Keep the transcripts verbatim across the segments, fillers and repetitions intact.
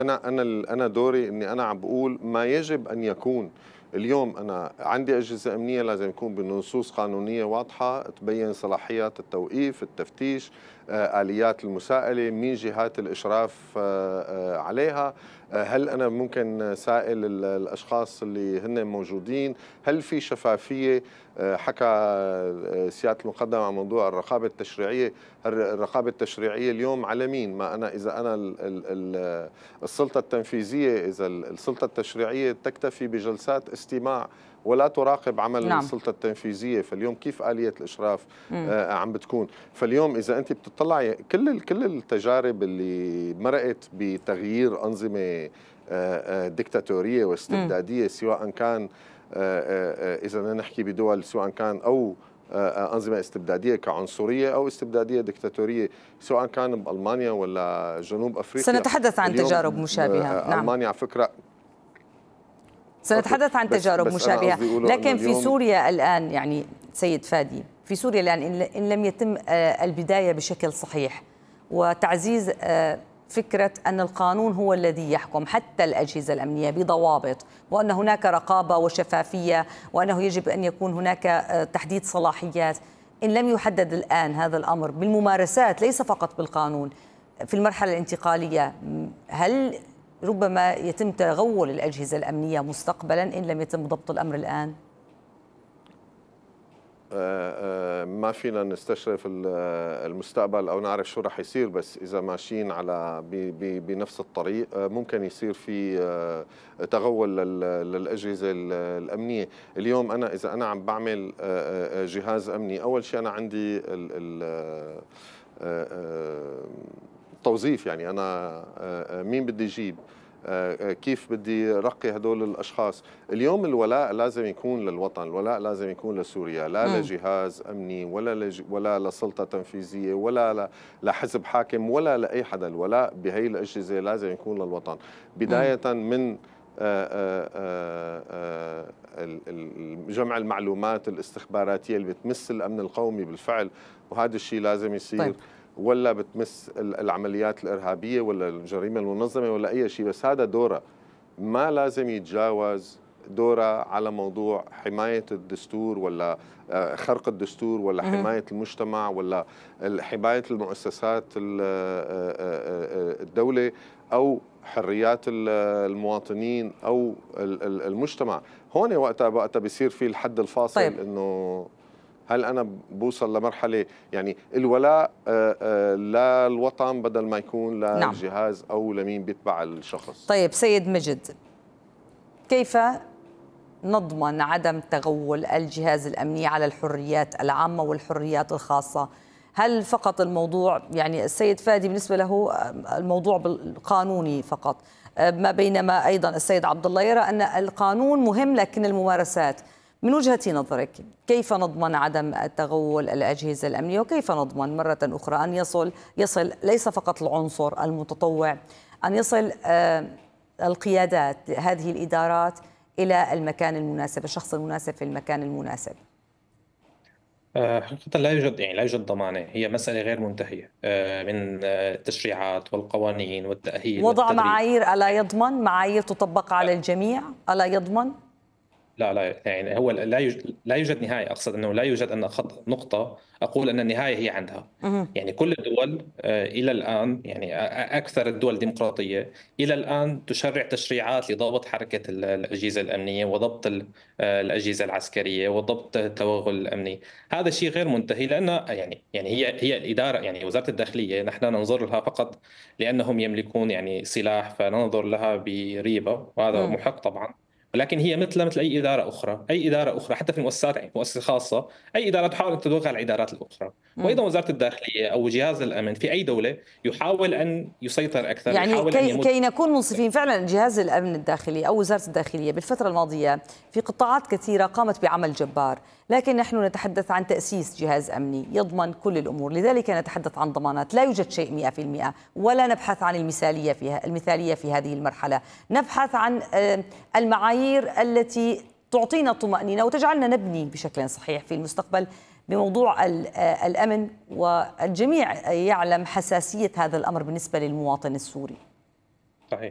انا انا انا دوري اني انا عم بقول ما يجب ان يكون. اليوم انا عندي اجهزه امنيه، لازم يكون بنصوص قانونيه واضحه تبين صلاحيات التوقيف، التفتيش، آه، اليات المساءله، مين جهات الاشراف آه، آه، عليها، آه، هل انا ممكن سائل ال- الاشخاص اللي هن موجودين، هل في شفافيه. آه، حكى آه، سياده المقدم عن موضوع الرقابه التشريعيه. الر- الرقابه التشريعيه اليوم على مين؟ ما انا اذا انا ال ال ال السلطة التنفيذية، إذا السلطة التشريعية تكتفي بجلسات استماع ولا تراقب عمل نعم. السلطة التنفيذية، فاليوم كيف آلية الإشراف مم. آه، عم بتكون؟ فاليوم إذا أنت بتطلعي كل ال- كل التجارب اللي مرقت بتغيير أنظمة آه، آه، ديكتاتورية مم. واستبدادية، سواء كان آه، آه، آه، إذا بدنا نحكي بدول، سواء كان أو آه، أنظمة استبدادية كعنصرية أو استبدادية ديكتاتورية، سواء كان بألمانيا ولا جنوب أفريقيا. سنتحدث عن تجارب اليوم مشابهة. آه، نعم، ألمانيا على فكرة. أوكي. سنتحدث عن بس تجارب بس أنا مشابهة. قصدي أقوله إنه لكن في اليوم سوريا الآن، يعني سيد فادي، في سوريا الآن إن إن لم يتم آه، البداية بشكل صحيح وتعزيز آه، فكرة أن القانون هو الذي يحكم حتى الأجهزة الأمنية بضوابط، وأن هناك رقابة وشفافية، وأنه يجب أن يكون هناك آه، تحديد صلاحيات. إن لم يحدد الآن هذا الأمر بالممارسات ليس فقط بالقانون في المرحلة الانتقالية، هل ربما يتم تغول الأجهزة الأمنية مستقبلا إن لم يتم ضبط الأمر الآن؟ آه، آه، ما فينا نستشرف ال- آه، المستقبل أو نعرف شو رح يصير، بس إذا ماشيين على ب- ب- بنفس الطريق آه، ممكن يصير في آه، تغول لل- للأجهزة ال- الأمنية. اليوم أنا إذا أنا عم بعمل آه، آه، جهاز أمني، أول شيء أنا عندي ال- ال- آه، آه، توظيف. يعني أنا آه، آه، مين بدي أجيب، آه، آه، كيف بدي رقي هدول الأشخاص. اليوم الولاء لازم يكون للوطن، الولاء لازم يكون لسوريا، لا مم. لجهاز أمني ولا لج... ولا لسلطة تنفيذية ولا ل... لحزب حاكم ولا لأي حدا. الولاء بهي الأجهزة لازم يكون للوطن، مم. بداية من آه، آه، آه، آه، ال- ال- جمع المعلومات الاستخباراتية اللي بتمس الأمن القومي بالفعل، وهذا الشيء لازم طيب. يصير، ولا بتمس ال- العمليات الإرهابية ولا الجريمة المنظمة ولا أي شيء. بس هذا دورة، ما لازم يتجاوز دورة على موضوع حماية الدستور ولا آه، خرق الدستور ولا مم. حماية المجتمع ولا ال- حماية المؤسسات ال- آه، آه، آه، الدولة أو حريات ال- المواطنين أو ال- ال- المجتمع. هون وقتها وقتها بيصير في الحد الفاصل، طيب. إنه هل أنا بوصل لمرحلة يعني الولاء آه، آه، للوطن بدل ما يكون نعم. لجهاز أو لمين بيتبع الشخص. طيب سيد مجد، كيف نضمن عدم تغول الجهاز الأمني على الحريات العامة والحريات الخاصة؟ هل فقط الموضوع، يعني السيد فادي بالنسبة له الموضوع القانوني فقط، ما بينما أيضا السيد عبد الله يرى أن القانون مهم لكن الممارسات، من وجهة نظرك كيف نضمن عدم تغول الأجهزة الأمنية، وكيف نضمن مرة أخرى أن يصل يصل ليس فقط العنصر المتطوع، أن يصل آه، القيادات هذه الإدارات إلى المكان المناسب، الشخص المناسب في المكان المناسب؟ آه، حقيقة لا يوجد يعني لا يوجد ضمانة، هي مسألة غير منتهية آه، من آه، التشريعات والقوانين والتأهيل وضع والتدريب. معايير ألا يضمن؟ معايير تطبق على الجميع ألا يضمن؟ لا لا يعني هو لا يوجد لا يوجد نهاية، أقصد أنه لا يوجد أن أخذ نقطة أقول أن النهاية هي عندها. مه. يعني كل الدول آه، إلى الآن، يعني أ- أكثر الدول ديمقراطية إلى الآن تشرع تشريعات لضبط حركة ال- الأجهزة الأمنية وضبط ال- آه، الأجهزة العسكرية وضبط التوغل الأمني. هذا شيء غير منتهي، لأن يعني يعني هي هي الإدارة، يعني وزارة الداخلية نحن ننظر لها فقط لأنهم يملكون يعني سلاح، فننظر لها بريبة، وهذا مه. محق طبعا. ولكن هي مثل مثل اي اداره اخرى، اي اداره اخرى حتى في المؤسسات، يعني مؤسسه خاصه، اي اداره تحاول ان تدوغ على الادارات الاخرى. مه. وايضا وزاره الداخليه او جهاز الامن في اي دوله يحاول ان يسيطر اكثر، يعني يحاول ان كي, يمد. كي نكون منصفين، فعلا جهاز الأمن الداخلي أو وزارة الداخلية بالفترة الماضية في قطاعات كثيرة قامت بعمل جبار، لكن نحن نتحدث عن تأسيس جهاز أمني يضمن كل الأمور، لذلك نتحدث عن ضمانات. لا يوجد شيء مئة في المئة، ولا نبحث عن المثالية فيها المثالية في هذه المرحلة، نبحث عن آه، المعايير التي تعطينا طمأنينة وتجعلنا نبني بشكل صحيح في المستقبل بموضوع الأمن. والجميع يعلم حساسية هذا الأمر بالنسبة للمواطن السوري. صحيح.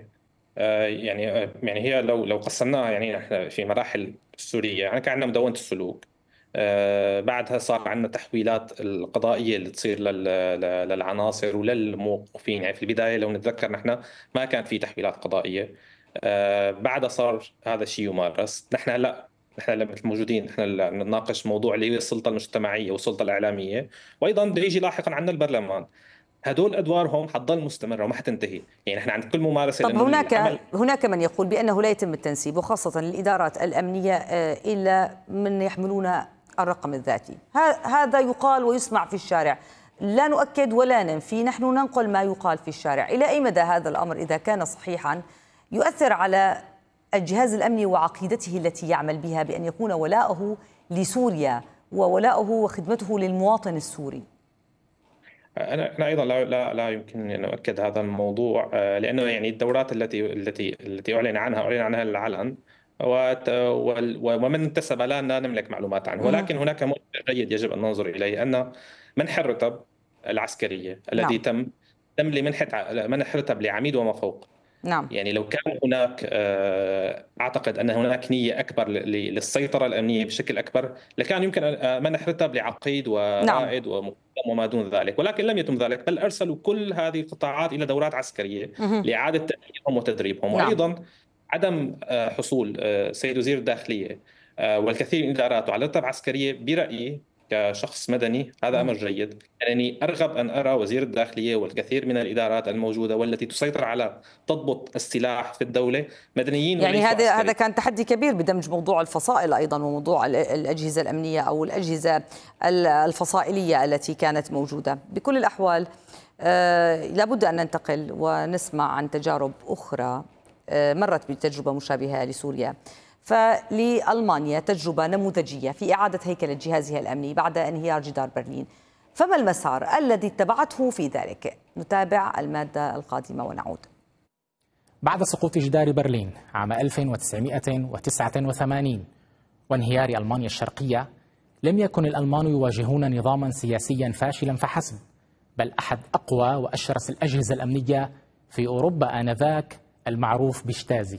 يعني يعني هي لو لو قسمناها، يعني احنا في مراحل سوريه، يعني كان عندنا مدونه السلوك، بعدها صار عندنا تحويلات القضائيه اللي تصير للعناصر وللموقوفين. يعني في البدايه لو نتذكر نحن ما كان في تحويلات قضائيه، بعدها صار هذا الشيء يمارس. نحن هلا نحن لما موجودين نحن نناقش موضوع اللي هي السلطه المجتمعيه والسلطه الاعلاميه، وايضا بده يجي لاحقا عندنا البرلمان. هدول ادوارهم حتضل مستمره وما حتنتهي، يعني احنا عند كل ممارسه. طب هناك العمل... هناك من يقول بانه لا يتم التنسيب، وخاصه الادارات الامنيه، الا من يحملون الرقم الذاتي. هذا يقال ويسمع في الشارع، لا نؤكد ولا ننفي، نحن ننقل ما يقال في الشارع. الى اي مدى هذا الامر اذا كان صحيحا يؤثر على الجهاز الامني وعقيدته التي يعمل بها بان يكون ولاؤه لسوريا وولاؤه وخدمته للمواطن السوري؟ انا انا ايضا لا لا لا يمكن ان اؤكد هذا الموضوع، لانه يعني الدورات التي التي التي اعلن عنها اعلن عنها العلن، ومن انتسب لا نملك معلومات عنه. ولكن هناك مؤشر جيد يجب ان ننظر اليه، ان منح الرتب العسكريه الذي نعم. تم تم لمنح منح رتب لعميد وما فوق. نعم. يعني لو كان هناك، اعتقد ان هناك نيه اكبر للسيطره الامنيه بشكل اكبر، لكان يمكن منح رتب لعقيد ورائد نعم. ومقدم وما دون ذلك، ولكن لم يتم ذلك، بل ارسلوا كل هذه القطاعات الى دورات عسكريه مه. لاعاده تاهيلهم وتدريبهم. نعم. وايضا عدم حصول سيد وزير الداخليه والكثير من اداراته على رتب عسكريه، برايي كشخص مدني هذا امر جيد. يعني ارغب ان ارى وزير الداخليه والكثير من الادارات الموجوده والتي تسيطر على تضبط السلاح في الدوله مدنيين. يعني هذا هذا كان تحدي كبير بدمج موضوع الفصائل ايضا وموضوع الاجهزه الامنيه او الاجهزه الفصائليه التي كانت موجوده. بكل الاحوال آه لابد ان ننتقل ونسمع عن تجارب اخرى آه مرت بتجربه مشابهه لسوريا. فلألمانيا تجربة نموذجية في إعادة هيكلة جهازها الأمني بعد انهيار جدار برلين، فما المسار الذي اتبعته في ذلك؟ نتابع المادة القادمة ونعود. بعد سقوط جدار برلين عام ألف وتسعمئة وتسعة وثمانين وانهيار ألمانيا الشرقية، لم يكن الألمان يواجهون نظاما سياسيا فاشلا فحسب، بل أحد أقوى وأشرس الأجهزة الأمنية في أوروبا آنذاك، المعروف بشتازي.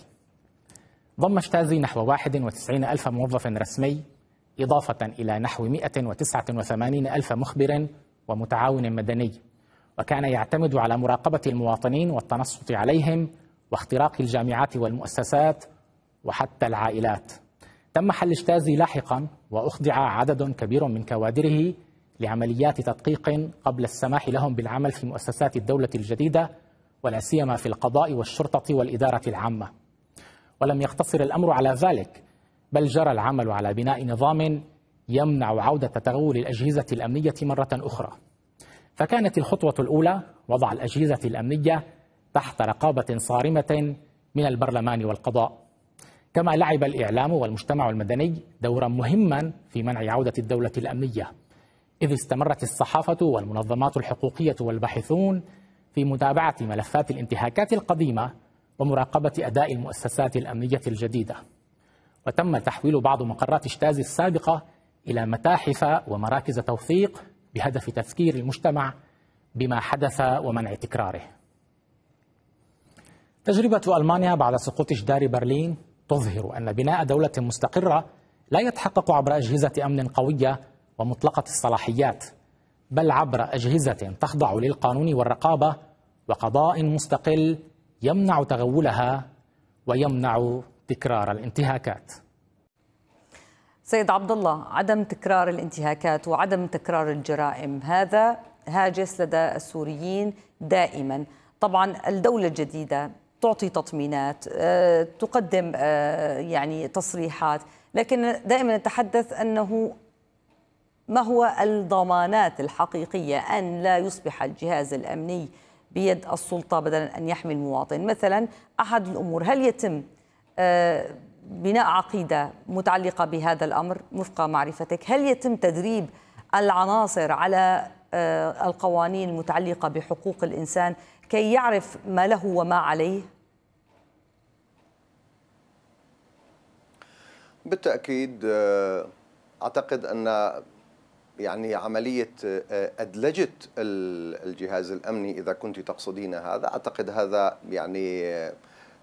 ضم شتازي نحو واحد وتسعين ألف موظف رسمي، إضافة إلى نحو مئة وتسعة وثمانين ألف مخبر ومتعاون مدني، وكان يعتمد على مراقبة المواطنين والتنصت عليهم واختراق الجامعات والمؤسسات وحتى العائلات. تم حل شتازي لاحقا وأخضع عدد كبير من كوادره لعمليات تدقيق قبل السماح لهم بالعمل في مؤسسات الدولة الجديدة، ولا سيما في القضاء والشرطة والإدارة العامة. ولم يقتصر الأمر على ذلك، بل جرى العمل على بناء نظام يمنع عودة تغول الأجهزة الأمنية مرة أخرى. فكانت الخطوة الأولى وضع الأجهزة الأمنية تحت رقابة صارمة من البرلمان والقضاء. كما لعب الإعلام والمجتمع المدني دورا مهما في منع عودة الدولة الأمنية، إذ استمرت الصحافة والمنظمات الحقوقية والباحثون في متابعة ملفات الانتهاكات القديمة ومراقبة أداء المؤسسات الأمنية الجديدة. وتم تحويل بعض مقرات شتازي السابقة إلى متاحف ومراكز توثيق بهدف تذكير المجتمع بما حدث ومنع تكراره. تجربة ألمانيا بعد سقوط جدار برلين تظهر أن بناء دولة مستقرة لا يتحقق عبر أجهزة أمن قوية ومطلقة الصلاحيات، بل عبر أجهزة تخضع للقانون والرقابة وقضاء مستقل يمنع تغولها ويمنع تكرار الانتهاكات. سيد عبد الله، عدم تكرار الانتهاكات وعدم تكرار الجرائم هذا هاجس لدى السوريين دائما. طبعا الدولة الجديدة تعطي تطمينات، تقدم يعني تصريحات، لكن دائما نتحدث أنه ما هو الضمانات الحقيقية أن لا يصبح الجهاز الأمني بيد السلطة بدلا أن يحمي المواطن. مثلا أحد الأمور، هل يتم بناء عقيدة متعلقة بهذا الأمر وفق معرفتك؟ هل يتم تدريب العناصر على القوانين المتعلقة بحقوق الإنسان كي يعرف ما له وما عليه؟ بالتأكيد. أعتقد أن يعني عملية أدلجة الجهاز الأمني، إذا كنت تقصدين هذا، أعتقد هذا يعني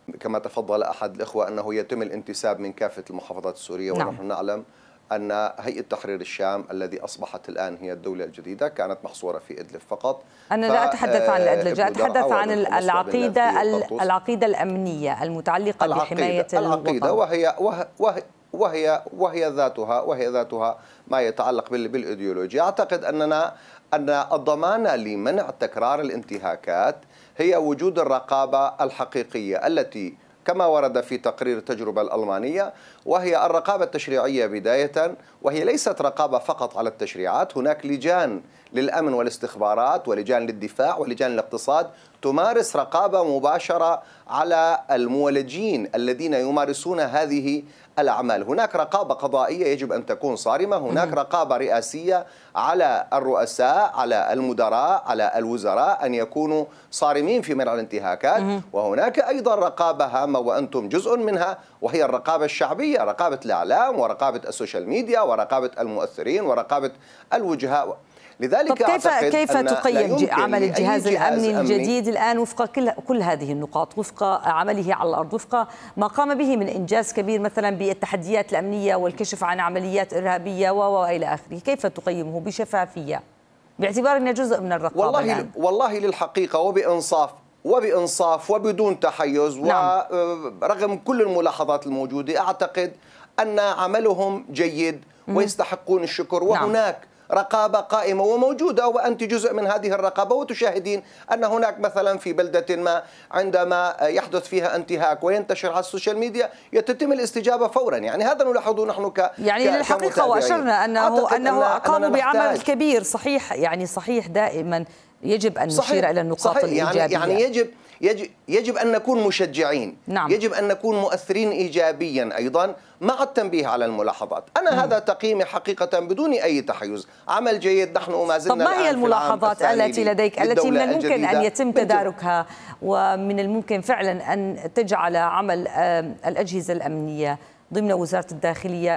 كما تفضل أحد الإخوة أنه يتم الانتساب من كافة المحافظات السورية. نعم. ونحن نعلم أن هيئة تحرير الشام الذي أصبحت الآن هي الدولة الجديدة كانت محصورة في إدلب فقط. أنا لا أتحدث عن الأدلجة، أتحدث عن العقيدة العقيدة الأمنية المتعلقة بحماية العقيدة وهي وهي وهي وهي ذاتها وهي ذاتها ما يتعلق بالإيديولوجيا. أعتقد أننا أن الضمانة لمنع تكرار الانتهاكات هي وجود الرقابة الحقيقية التي كما ورد في تقرير التجربة الألمانية، وهي الرقابة التشريعية بداية، وهي ليست رقابة فقط على التشريعات. هناك لجان للأمن والاستخبارات ولجان للدفاع ولجان الاقتصاد تمارس رقابة مباشرة على المولجين الذين يمارسون هذه الأعمال. هناك رقابة قضائية يجب أن تكون صارمة، هناك رقابة رئاسية على الرؤساء، على المدراء، على الوزراء أن يكونوا صارمين في منع الانتهاكات. وهناك أيضا رقابة هامة وأنتم جزء منها، وهي الرقابة الشعبية، رقابة الإعلام ورقابة السوشيال ميديا ورقابة المؤثرين ورقابة الوجهاء. لذلك طب كيف كيف تقيم عمل الجهاز الأمني الجديد الآن وفق كل كل هذه النقاط، وفق عمله على الأرض، وفق ما قام به من إنجاز كبير مثلا بالتحديات الأمنية والكشف عن عمليات إرهابية وإلى آخره؟ كيف تقيمه بشفافية باعتبار أنه جزء من الرقابة والله الآن؟ والله للحقيقة وبإنصاف وبإنصاف وبدون تحيز. نعم. ورغم كل الملاحظات الموجودة أعتقد أن عملهم جيد ويستحقون الشكر. وهناك نعم. رقابة قائمة وموجودة، وأنت جزء من هذه الرقابة، وتشاهدين أن هناك مثلا في بلدة ما عندما يحدث فيها انتهاك وينتشر على السوشيال ميديا يتم الاستجابة فورا. يعني هذا نلاحظه نحن ك يعني للحقيقة وأشرنا أنه أنه قاموا بعمل كبير. صحيح، يعني صحيح دائما يجب أن نشير إلى النقاط صحيح. الإيجابية. يعني, يعني يجب يجب يجب أن نكون مشجعين. نعم. يجب أن نكون مؤثرين إيجابيا أيضا مع التنبيه على الملاحظات. أنا م. هذا تقييمي حقيقة بدون أي تحيز. عمل جيد. نحن ما زلنا. طب ما هي الملاحظات التي لديك التي من الممكن أن يتم تداركها ومن الممكن فعلا أن تجعل عمل الأجهزة الأمنية ضمن وزارة الداخلية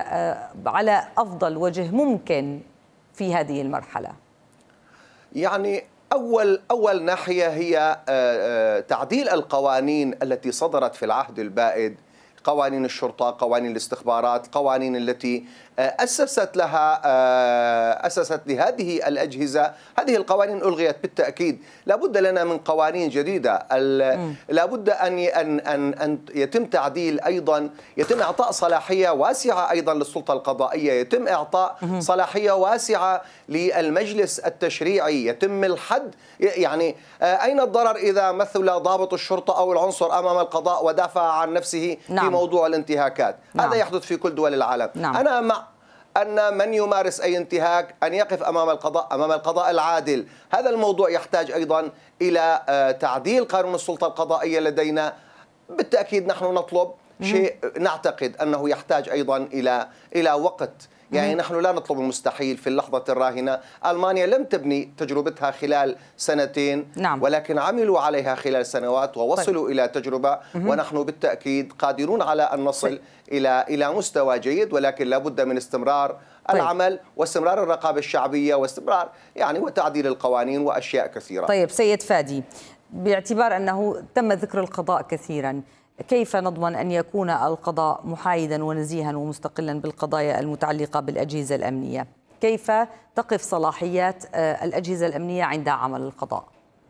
على أفضل وجه ممكن في هذه المرحلة؟ يعني أول أول ناحية هي تعديل القوانين التي صدرت في العهد البائد، قوانين الشرطة، قوانين الاستخبارات، قوانين التي أسست لها أسست لهذه الأجهزة. هذه القوانين ألغيت بالتأكيد. لابد لنا من قوانين جديدة. لابد أن أن أن أن يتم تعديل أيضا، يتم إعطاء صلاحية واسعة أيضا للسلطة القضائية، يتم إعطاء صلاحية واسعة للمجلس التشريعي، يتم الحد. يعني أين الضرر إذا مثل ضابط الشرطة أو العنصر أمام القضاء ودافع عن نفسه نعم. في موضوع الانتهاكات؟ نعم. هذا يحدث في كل دول العالم. نعم. أنا مع أن من يمارس أي انتهاك أن يقف أمام القضاء، أمام القضاء العادل. هذا الموضوع يحتاج أيضا إلى تعديل قانون السلطة القضائية لدينا. بالتأكيد نحن نطلب شيء نعتقد أنه يحتاج أيضا إلى إلى وقت. يعني نحن لا نطلب المستحيل في اللحظة الراهنة. ألمانيا لم تبني تجربتها خلال سنتين. نعم. ولكن عملوا عليها خلال سنوات ووصلوا طيب. إلى تجربة. ونحن بالتأكيد قادرون على أن نصل طيب. إلى إلى مستوى جيد، ولكن لا بد من استمرار طيب. العمل واستمرار الرقابة الشعبية واستمرار يعني وتعديل القوانين وأشياء كثيرة. طيب سيد فادي، باعتبار أنه تم ذكر القضاء كثيرا، كيف نضمن أن يكون القضاء محايدا ونزيها ومستقلا بالقضايا المتعلقة بالأجهزة الأمنية؟ كيف تقف صلاحيات الأجهزة الأمنية عند عمل القضاء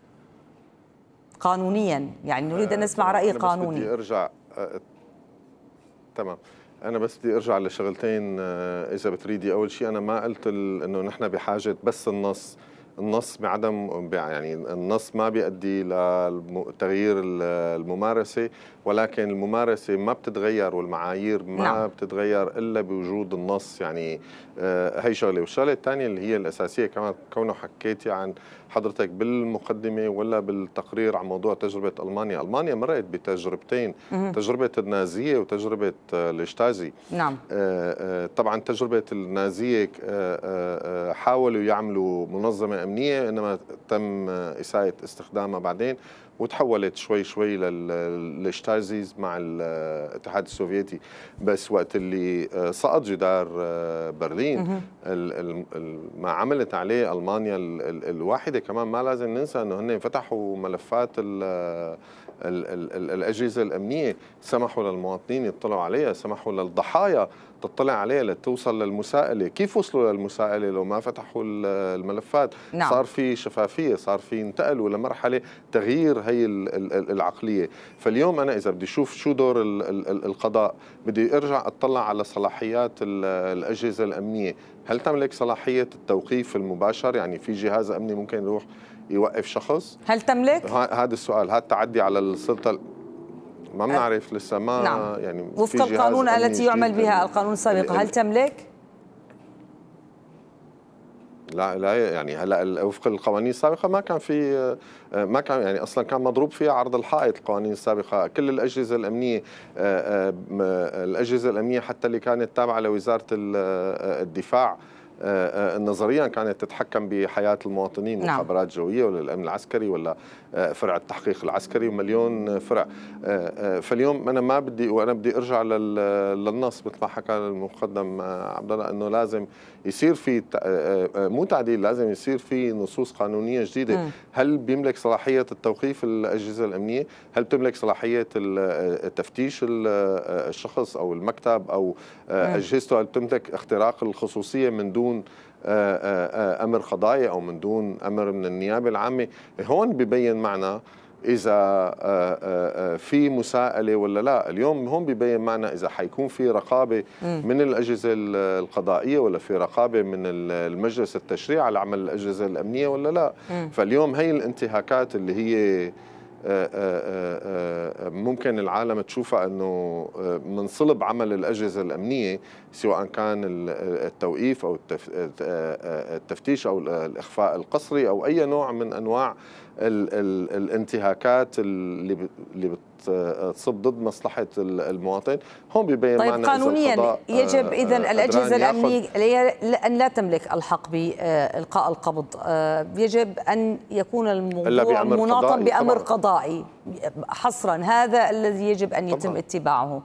قانونيا؟ يعني نريد أن نسمع رأي قانوني. بدي أرجع أه... تمام. أنا بس بدي أرجع لشغلتين إذا بتريدي. أول شيء أنا ما قلت ال... إنه نحن بحاجة بس النص. النص بعدم يعني النص ما بيؤدي لتغيير الممارسة، ولكن الممارسة ما بتتغير والمعايير ما نعم. بتتغير إلا بوجود النص. يعني هي شغلة. والشغلة الثانية اللي هي الأساسية كمان كونه حكيتي عن حضرتك بالمقدمة ولا بالتقرير عن موضوع تجربة ألمانيا. ألمانيا مرقت بتجربتين، مه. تجربة النازية وتجربة الاشتازي. نعم. طبعا تجربة النازية حاولوا يعملوا منظمة أمنية، إنما تم إساءة استخدامها بعدين وتحولت شوي شوي للشتازيز مع الاتحاد السوفيتي. بس وقت اللي سقط جدار برلين ما عملت عليه ألمانيا الواحدة كمان ما لازم ننسى أنه هن فتحوا ملفات ال ال ال الأجهزة الأمنية سمحوا للمواطنين يطلعوا عليها، سمحوا للضحايا تطلع عليها لتوصل للمساءلة. كيف وصلوا للمساءلة لو ما فتحوا الملفات؟ نعم. صار في شفافية، صار في انتقلوا لمرحلة تغيير هي العقلية. فاليوم أنا إذا بدي أشوف شو دور القضاء، بدي أرجع أطلع على صلاحيات الأجهزة الأمنية. هل تملك صلاحية التوقيف المباشر؟ يعني في جهاز أمني ممكن يروح يوقف شخص؟ هل تملك؟ هذا السؤال، هذا تعدي على السلطة؟ ما بنعرف لسه، ما نعم. يعني وفق القانون التي يعمل بها القانون السابق، هل تملك؟ لا لا يعني هلا وفق القوانين السابقه ما كان في، ما كان يعني اصلا كان مضروب فيها عرض الحائط. القوانين السابقه كل الاجهزه الامنيه، الاجهزه الامنيه حتى اللي كانت تابعه لوزاره الدفاع نظريا كانت تتحكم بحياه المواطنين، نعم. مخابرات جويه ولا الامن العسكري ولا فرع التحقيق العسكري ومليون فرع. فاليوم انا ما بدي، وانا بدي ارجع للنص مثل ما حكى المقدم عبد الله، انه لازم يصير في مو تعديل، لازم يصير في نصوص قانونيه جديده. م. هل بيملك صلاحيه التوقيف الاجهزه الامنيه؟ هل بتملك صلاحيه تفتيش الشخص او المكتب او اجهزته؟ هل بتملك اختراق الخصوصيه من دون امر قضائي او من دون امر من النيابه العامه؟ هون ببين معنا إذا في مساءلة ولا لا. اليوم هون بيبين معنا إذا حيكون في رقابة من الأجهزة القضائية ولا في رقابة من المجلس التشريع على عمل الأجهزة الأمنية ولا لا. فاليوم هي الانتهاكات اللي هي ممكن العالم تشوفها أنه من صلب عمل الأجهزة الأمنية، سواء كان التوقيف أو التفتيش أو الإخفاء القسري أو أي نوع من أنواع ال ال الانتهاكات اللي اللي بتصب ضد مصلحة المواطن. هون بيبين طيب معنا قانونيا يجب إذا الأجهزة الأمنية أن لا تملك الحق بإلقاء القبض، يجب أن يكون الموضوع مناطا بأمر قضائي حصرا، هذا الذي يجب أن يتم طبعاً. اتباعه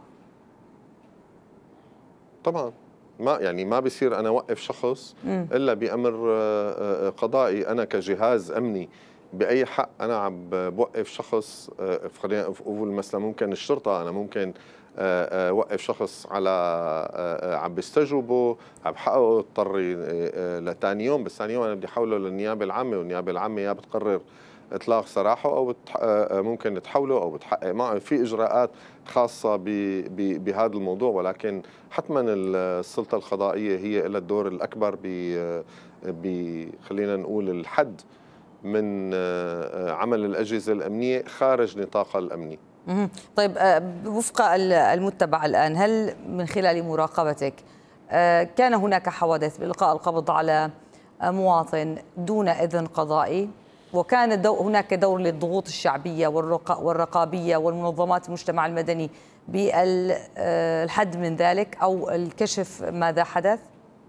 طبعا. ما يعني ما بيصير أنا أوقف شخص م. إلا بأمر قضائي. أنا كجهاز أمني بأي حق أنا عم بوقف شخص؟ خلينا نقول مثلا ممكن الشرطة، أنا ممكن وقف شخص على عم بيستجوبه، عم بحققه اضطري لثاني يوم، بس ثاني يوم أنا بدي أحوله للنيابة العامة، والنيابة العامة يا بتقرر إطلاق سراحه أو ممكن تحوله أو بتحقق معه في إجراءات خاصة بهذا الموضوع. ولكن حتما السلطة القضائية هي لها الدور الأكبر ب خلينا نقول الحد من عمل الأجهزة الأمنية خارج نطاقها الأمني. طيب وفق المتبع الآن، هل من خلال مراقبتك كان هناك حوادث بإلقاء القبض على مواطن دون إذن قضائي، وكان دو هناك دور للضغوط الشعبية والرقابية والمنظمات المجتمع المدني بالحد من ذلك أو الكشف ماذا حدث؟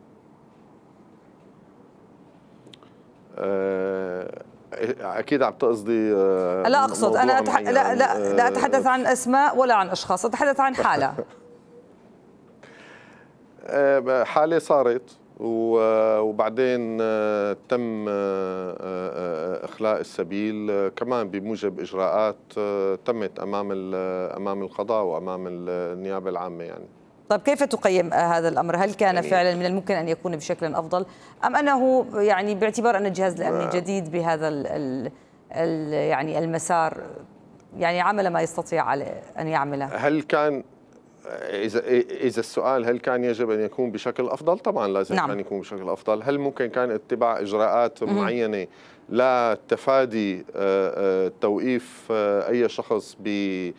أكيد عم تقصدي لا أقصد أنا أتح... لا لا لا أتحدث عن أسماء ولا عن أشخاص، أتحدث عن حالة حالة صارت وبعدين تم إخلاء السبيل كمان بموجب إجراءات تمت أمام أمام القضاء وأمام النيابة العامة. يعني طيب كيف تقيم هذا الأمر؟ هل كان يعني فعلا من الممكن أن يكون بشكل أفضل، أم أنه يعني باعتبار أن الجهاز الأمني جديد بهذا ال ال ال يعني المسار يعني عمل ما يستطيع أن يعمله؟ هل كان إذا إذا السؤال هل كان يجب أن يكون بشكل أفضل؟ طبعا لازم نعم. كان يكون بشكل أفضل. هل ممكن كان اتباع إجراءات م- معينة لتفادي توقيف أي شخص ب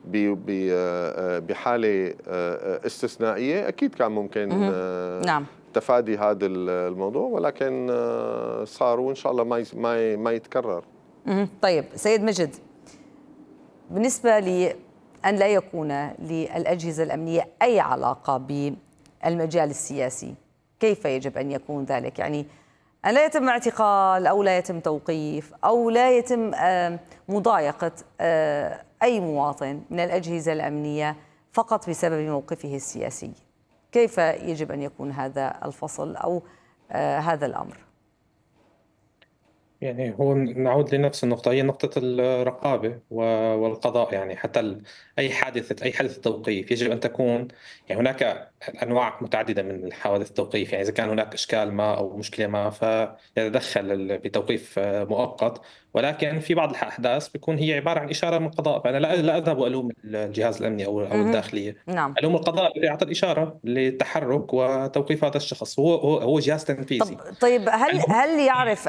بحالة استثنائية؟ أكيد كان ممكن نعم. تفادي هذا الموضوع، ولكن صار وإن شاء الله ما ما ما يتكرر. طيب سيد مجد، بالنسبة لي أن لا يكون للأجهزة الأمنية أي علاقة بالمجال السياسي، كيف يجب أن يكون ذلك؟ يعني أن لا يتم اعتقال أو لا يتم توقيف أو لا يتم مضايقة أي مواطن من الأجهزة الأمنية فقط بسبب موقفه السياسي. كيف يجب أن يكون هذا الفصل أو هذا الأمر؟ يعني هو نعود لنفس النقطة، هي نقطة الرقابة والقضاء. يعني حتى أي حادثة أي حادث توقيف يجب أن تكون، يعني هناك أنواع متعددة من الحوادث التوقيف. يعني إذا كان هناك إشكال ما أو مشكلة ما فيتدخل بتوقيف مؤقت، ولكن في بعض الأحداث بيكون هي عبارة عن إشارة من القضاء. فأنا لا لا أذهب وألوم الجهاز الأمني أو أو الداخلية، نعم. ألوم القضاء اللي أعطى الإشارة للتحرك وتوقيف هذا الشخص. هو هو هو جهاز تنفيذي. طب طيب هل هل يعرف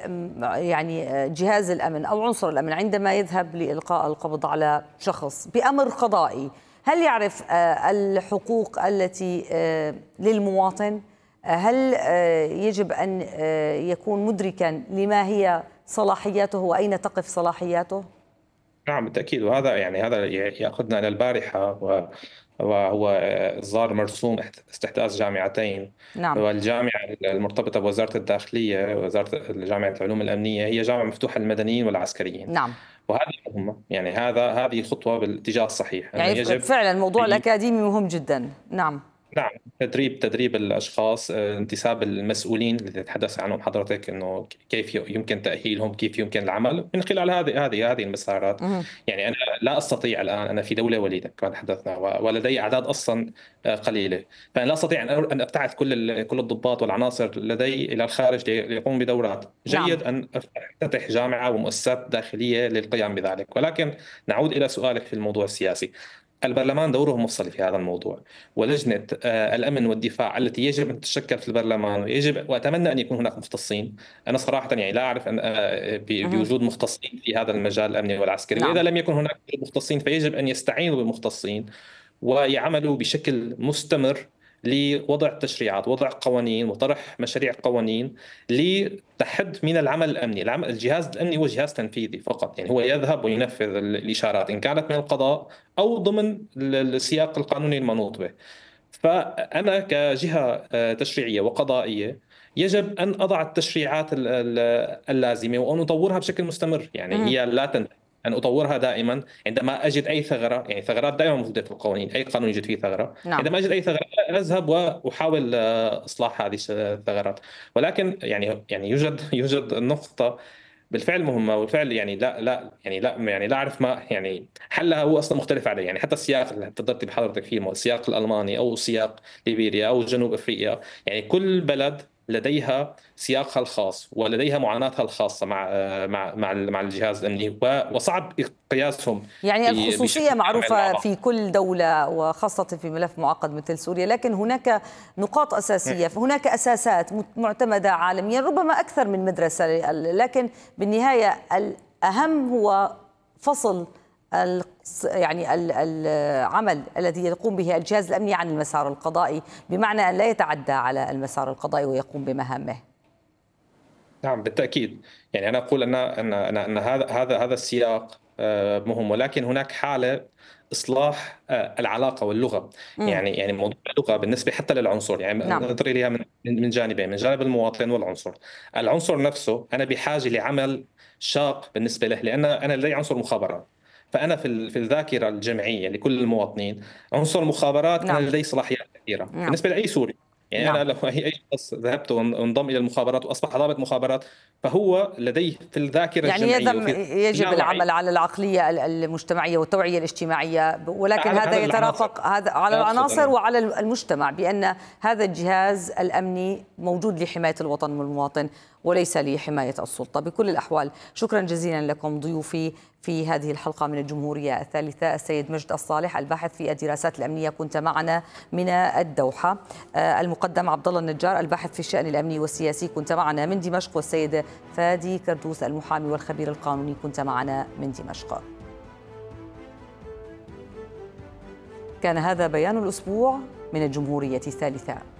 يعني جهاز الأمن أو عنصر الأمن عندما يذهب لإلقاء القبض على شخص بأمر قضائي، هل يعرف الحقوق التي للمواطن؟ هل يجب أن يكون مدركا لما هي صلاحياته وأين تقف صلاحياته؟ نعم بالتأكيد. وهذا يعني هذا يأخذنا إلى البارحة، وهو إصدار مرسوم استحداث جامعتين. نعم. والجامعة المرتبطة بوزارة الداخلية، وزارة جامعة العلوم الأمنية، هي جامعة مفتوحة للمدنيين والعسكريين. نعم. وهذه مهمة، يعني هذا هذه خطوة بالاتجاه الصحيح. يعني يجب فعلا الموضوع الأكاديمي مهم جدا. نعم. نعم، تدريب تدريب الاشخاص، انتساب المسؤولين اللي تتحدث عنهم حضرتك، انه كيف يمكن تاهيلهم، كيف يمكن العمل من خلال هذه هذه هذه المسارات. يعني انا لا استطيع الان، انا في دوله وليده كما تحدثنا، ولدي اعداد اصلا قليله، فانا لا استطيع ان ابتعث كل كل الضباط والعناصر لدي الى الخارج ليقوموا بدورات. جيد نعم. ان افتتح جامعه ومؤسسات داخليه للقيام بذلك، ولكن نعود الى سؤالك في الموضوع السياسي. البرلمان دوره مفصل في هذا الموضوع، ولجنة الأمن والدفاع التي يجب أن تتشكل في البرلمان، ويجب وأتمنى أن يكون هناك مختصين. أنا صراحة يعني لا أعرف أن بوجود مختصين في هذا المجال الأمني والعسكري. نعم. وإذا لم يكن هناك مختصين فيجب أن يستعينوا بالمختصين ويعملوا بشكل مستمر لوضع تشريعات، وضع قوانين، وطرح مشاريع قوانين لتحد من العمل الأمني. العمل الجهاز الأمني هو جهاز تنفيذي فقط، يعني هو يذهب وينفذ الإشارات إن كانت من القضاء أو ضمن السياق القانوني المنوط به. فأنا كجهة تشريعية وقضائية يجب أن أضع التشريعات اللازمة وأن أطورها بشكل مستمر. يعني هي لا تنتهي، أن أطورها دائما. عندما أجد أي ثغرة، يعني ثغرات دائما موجودة في القوانين، أي قانون يوجد فيه ثغرة. نعم. عندما أجد أي ثغرة أذهب وأحاول إصلاح هذه الثغرات. ولكن يعني يعني يوجد يوجد نقطة بالفعل مهمة، والفعل يعني لا لا يعني لا يعني لا أعرف ما يعني حلها، هو أصلا مختلف عليه. يعني حتى السياق اللي تفضلت بحضرتك فيه، السياق الألماني أو سياق ليبيريا أو جنوب أفريقيا، يعني كل بلد لديها سياقها الخاص ولديها معاناتها الخاصة مع مع مع مع الجهاز الأمني، وصعب قياسهم. يعني الخصوصية معروفة في كل دولة، وخاصة في ملف معقد مثل سوريا، لكن هناك نقاط أساسية، هناك أساسات معتمدة عالميا، ربما أكثر من مدرسة، لكن بالنهاية الأهم هو فصل يعني العمل الذي يقوم به الجهاز الأمني عن المسار القضائي، بمعنى أن لا يتعدى على المسار القضائي ويقوم بمهامه. نعم بالتأكيد. يعني أنا أقول أن أن أن هذا هذا هذا السياق مهم، ولكن هناك حالة إصلاح العلاقة واللغة. م. يعني يعني موضوع اللغة بالنسبة حتى للعنصر، يعني نعم. نظري لها من من جانبين، من جانب المواطن والعنصر. العنصر نفسه أنا بحاجة لعمل شاق بالنسبة له، لأن أنا لدي عنصر مخابرات. فأنا في في الذاكرة الجمعية لكل المواطنين عنصر مخابرات. نعم. أنا لدي صلاحيات كثيرة. نعم. بالنسبة لأي سوري، يعني نعم. أنا لو أي شخص ذهبت وانضم إلى المخابرات وأصبح ضابط مخابرات، فهو لديه في الذاكرة يعني الجمعية. يعني يجب العمل على العقلية المجتمعية والتوعية الاجتماعية، ولكن هذا يترافق هذا على العناصر وعلى المجتمع، بأن هذا الجهاز الأمني موجود لحماية الوطن والمواطن وليس لحماية السلطة بكل الأحوال. شكرا جزيلا لكم ضيوفي في هذه الحلقة من الجمهورية الثالثة، السيد مجد الصالح الباحث في الدراسات الأمنية، كنت معنا من الدوحة. المقدم عبد الله النجار الباحث في الشأن الأمني والسياسي، كنت معنا من دمشق. والسيد فادي كردوس المحامي والخبير القانوني، كنت معنا من دمشق. كان هذا بيان الأسبوع من الجمهورية الثالثة.